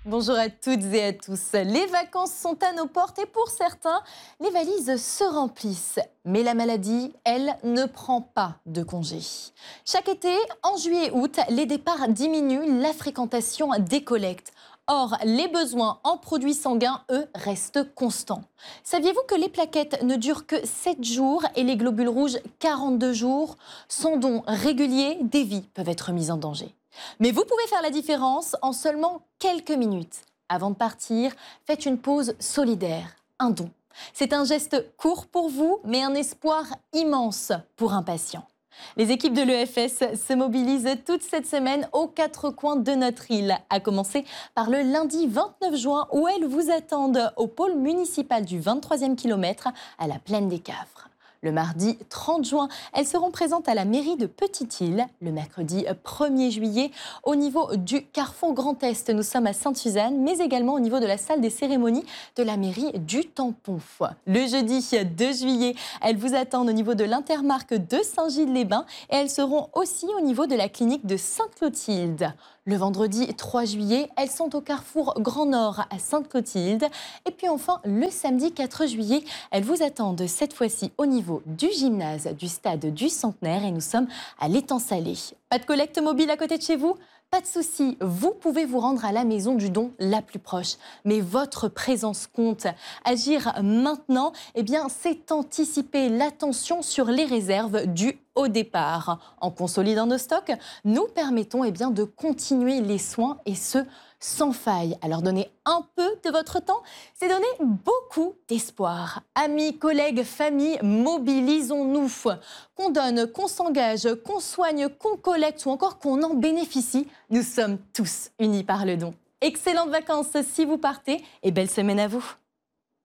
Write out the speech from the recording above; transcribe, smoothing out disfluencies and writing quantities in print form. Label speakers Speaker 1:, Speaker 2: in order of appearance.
Speaker 1: Bonjour à toutes et à tous. Les vacances sont à nos portes et pour certains, les valises se remplissent. Mais la maladie, elle, ne prend pas de congé. Chaque été, en juillet-août, les départs diminuent, la fréquentation décollecte. Or, les besoins en produits sanguins, eux, restent constants. Saviez-vous que les plaquettes ne durent que 7 jours et les globules rouges 42 jours? Sans don régulier, des vies peuvent être mises en danger. Mais vous pouvez faire la différence en seulement quelques minutes. Avant de partir, faites une pause solidaire, un don. C'est un geste court pour vous, mais un espoir immense pour un patient. Les équipes de l'EFS se mobilisent toute cette semaine aux 4 coins de notre île, à commencer par le lundi 29 juin où elles vous attendent au pôle municipal du 23e kilomètre à la Plaine des Cafres. Le mardi 30 juin, elles seront présentes à la mairie de Petite-Île. Le mercredi 1er juillet, au niveau du Carrefour Grand Est, nous sommes à Sainte-Suzanne, mais également au niveau de la salle des cérémonies de la mairie du Tampon. Le jeudi 2 juillet, elles vous attendent au niveau de l'Intermarque de Saint-Gilles-les-Bains et elles seront aussi au niveau de la clinique de Sainte-Clotilde. Le vendredi 3 juillet, elles sont au Carrefour Grand Nord à Sainte-Clotilde. Et puis enfin, le samedi 4 juillet, elles vous attendent cette fois-ci au niveau du gymnase du stade du Centenaire et nous sommes à l'Étang Salé. Pas de collecte mobile à côté de chez vous ? Pas de souci, vous pouvez vous rendre à la maison du don la plus proche. Mais votre présence compte. Agir maintenant, c'est anticiper l'attention sur les réserves dues au départ. En consolidant nos stocks, nous permettons de continuer les soins et ce, sans faille. Alors donner un peu de votre temps, c'est donner beaucoup d'espoir. Amis, collègues, famille, mobilisons-nous. Qu'on donne, qu'on s'engage, qu'on soigne, qu'on collecte ou encore qu'on en bénéficie, nous sommes tous unis par le don. Excellentes vacances si vous partez et belle semaine à vous.